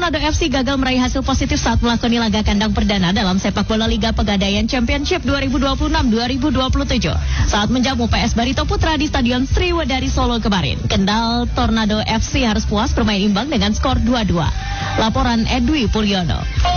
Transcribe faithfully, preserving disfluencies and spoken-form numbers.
Tornado F C gagal meraih hasil positif saat melakoni laga kandang perdana dalam sepak bola Liga Pegadaian Championship dua ribu dua puluh enam dua ribu dua puluh tujuh saat menjamu P S Barito Putra di Stadion Sriwedari Solo kemarin. Kendal Tornado F C harus puas bermain imbang dengan skor dua dua. Laporan Edwi Pulyono.